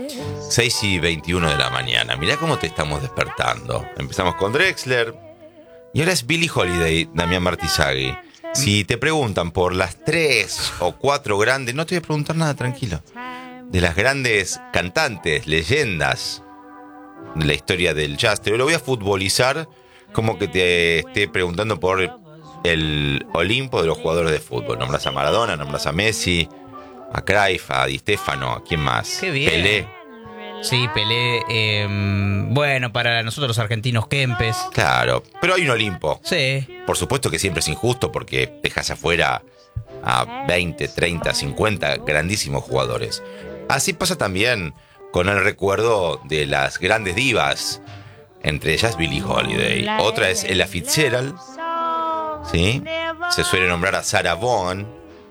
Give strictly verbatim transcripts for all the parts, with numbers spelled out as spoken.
seis y veintiuno de la mañana. Mirá cómo te estamos despertando. Empezamos con Drexler. Y ahora es Billie Holiday, Damián Martizaghi. Si te preguntan por las tres o cuatro grandes, no te voy a preguntar nada, tranquilo. De las grandes cantantes, leyendas de la historia del jazz, te lo voy a futbolizar como que te esté preguntando por el Olimpo de los jugadores de fútbol. Nombras a Maradona, nombras a Messi, a Cruyff, a Di Stéfano, ¿a quién más? Qué bien. Pelé. Sí, Pelé. Eh, bueno, para nosotros los argentinos, Kempes. Claro, pero hay un Olimpo. Sí. Por supuesto que siempre es injusto porque dejas afuera a veinte, treinta, cincuenta grandísimos jugadores. Así pasa también con el recuerdo de las grandes divas, entre ellas Billie Holiday. Otra es Ella Fitzgerald, ¿sí? Se suele nombrar a Sarah Vaughan.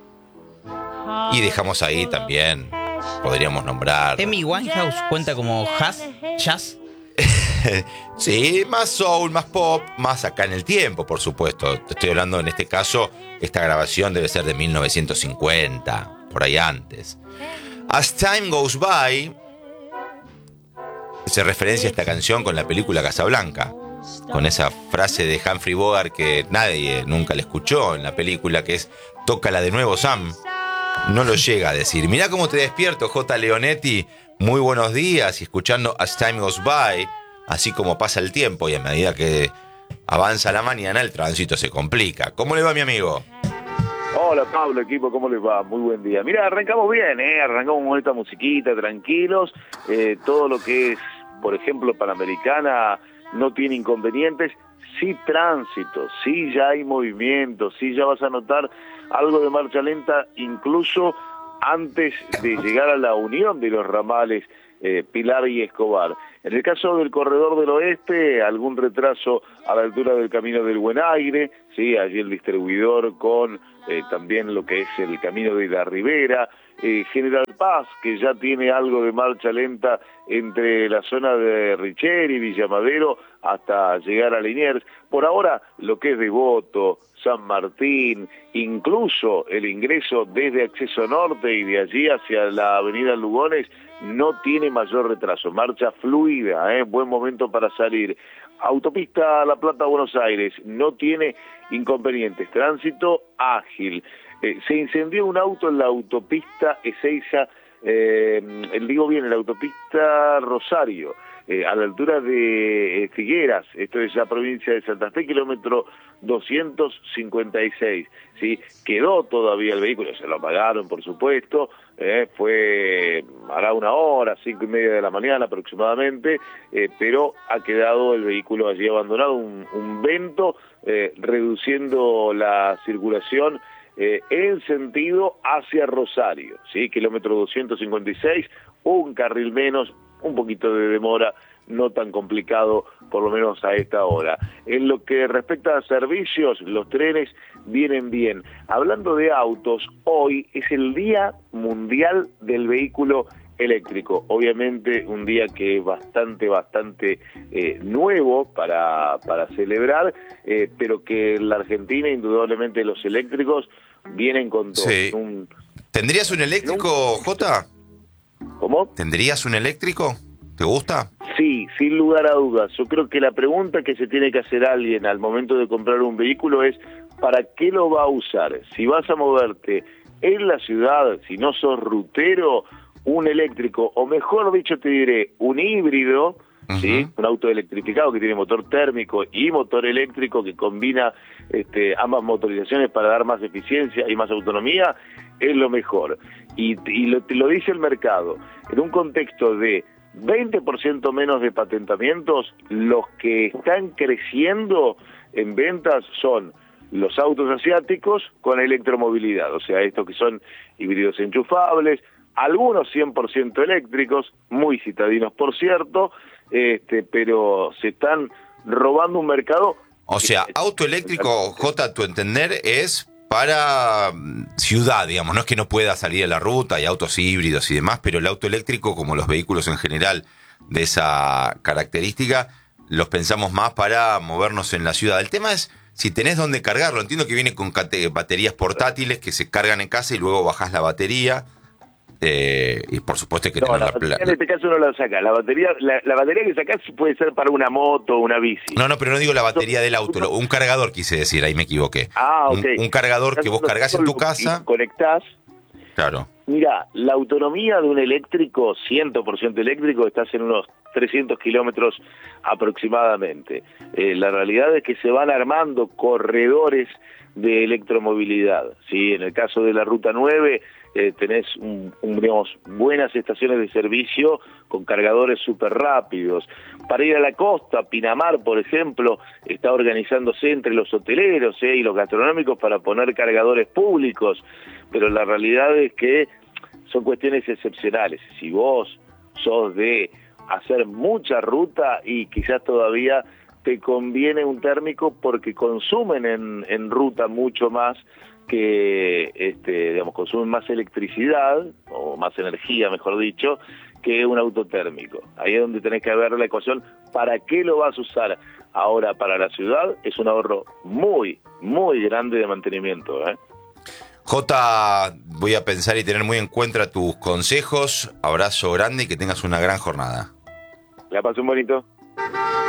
Y dejamos ahí también, podríamos nombrar... Amy Winehouse cuenta como jazz, jazz. Sí, más soul, más pop, más acá en el tiempo, por supuesto. Te estoy hablando en este caso, esta grabación debe ser de mil novecientos cincuenta, por ahí antes. As Time Goes By se referencia a esta canción con la película Casablanca, con esa frase de Humphrey Bogart que nadie nunca le escuchó en la película, que es "tócala de nuevo, Sam". No lo llega a decir. Mirá cómo te despierto, J. Leonetti. Muy buenos días, y escuchando As Time Goes By, así como pasa el tiempo y a medida que avanza la mañana el tránsito se complica. ¿Cómo le va, mi amigo? Hola, Pablo, equipo, ¿cómo les va? Muy buen día. Mira, arrancamos bien, ¿eh? Arrancamos con esta musiquita, tranquilos. Eh, todo lo que es, por ejemplo, Panamericana no tiene inconvenientes. Sí tránsito, sí ya hay movimiento, sí ya vas a notar algo de marcha lenta, incluso antes de llegar a la unión de los ramales eh, Pilar y Escobar. En el caso del corredor del oeste, algún retraso a la altura del camino del Buen Aire, sí, allí el distribuidor con eh, también lo que es el camino de la Ribera, eh, General Paz, que ya tiene algo de marcha lenta entre la zona de Richeri, Villa Madero, hasta llegar a Liniers. Por ahora, lo que es Devoto, San Martín, incluso el ingreso desde Acceso Norte y de allí hacia la avenida Lugones, no tiene mayor retraso, marcha fluida, ¿eh? Buen momento para salir. Autopista La Plata-Buenos Aires, no tiene inconvenientes, tránsito ágil. Eh, se incendió un auto en la autopista Ezeiza, eh, digo bien, en la autopista Rosario, eh, a la altura de eh, Figueras, esto es la provincia de Santa Fe, kilómetro doscientos cincuenta y seis, ¿sí? Quedó todavía el vehículo, se lo apagaron, por supuesto, eh, fue hará una hora, cinco y media de la mañana aproximadamente, eh, pero ha quedado el vehículo allí abandonado, un, un vento, eh, reduciendo la circulación eh, en sentido hacia Rosario, ¿sí? Kilómetro doscientos cincuenta y seis, un carril menos, un poquito de demora, no tan complicado, por lo menos a esta hora. En lo que respecta a servicios, los trenes vienen bien. Hablando de autos, hoy es el Día Mundial del Vehículo Eléctrico. Obviamente un día que es bastante, bastante eh, nuevo para, para celebrar, eh, pero que en la Argentina indudablemente los eléctricos vienen con todo. Sí. Un, ¿Tendrías un eléctrico, un... Jota? ¿Cómo? ¿Tendrías un eléctrico? ¿Te gusta? Sí, sin lugar a dudas. Yo creo que la pregunta que se tiene que hacer alguien al momento de comprar un vehículo es ¿para qué lo va a usar? Si vas a moverte en la ciudad, si no sos rutero, un eléctrico, o mejor dicho te diré, un híbrido, uh-huh. ¿sí? Un auto electrificado que tiene motor térmico y motor eléctrico que combina este, ambas motorizaciones para dar más eficiencia y más autonomía, es lo mejor. Y, y lo, lo dice el mercado. En un contexto de veinte por ciento menos de patentamientos, los que están creciendo en ventas son los autos asiáticos con electromovilidad, o sea, estos que son híbridos enchufables, algunos cien por ciento eléctricos, muy citadinos por cierto, este, pero se están robando un mercado. O sea, auto eléctrico, J, a tu entender, es para ciudad, digamos, no es que no pueda salir a la ruta, hay autos híbridos y demás, pero el auto eléctrico, como los vehículos en general de esa característica, los pensamos más para movernos en la ciudad. El tema es si tenés dónde cargarlo. Entiendo que viene con baterías portátiles que se cargan en casa y luego bajás la batería. Eh, y por supuesto que No, tener la la, batería la- en este caso no la saca. La batería, la, la batería que sacás puede ser para una moto o una bici. No, no, pero no digo la batería del auto, lo- un cargador quise decir, ahí me equivoqué. Ah, ok. Un, un cargador que vos cargas en tu casa. Y conectás. Claro. Mira, la autonomía de un eléctrico, cien por ciento eléctrico, estás en unos trescientos kilómetros aproximadamente. Eh, la realidad es que se van armando corredores de electromovilidad. ¿Sí? En el caso de la Ruta nueve, eh, tenés un, un, digamos, buenas estaciones de servicio con cargadores súper rápidos. Para ir a la costa, Pinamar, por ejemplo, está organizándose entre los hoteleros ¿eh? y los gastronómicos para poner cargadores públicos, pero la realidad es que son cuestiones excepcionales. Si vos sos de hacer mucha ruta y quizás todavía te conviene un térmico porque consumen en, en ruta mucho más que, este, digamos, consumen más electricidad, o más energía, mejor dicho, que un auto térmico. Ahí es donde tenés que ver la ecuación, ¿para qué lo vas a usar? Ahora, para la ciudad es un ahorro muy, muy grande de mantenimiento, ¿eh? Jota, voy a pensar y tener muy en cuenta tus consejos. Abrazo grande y que tengas una gran jornada. La pasé un bonito.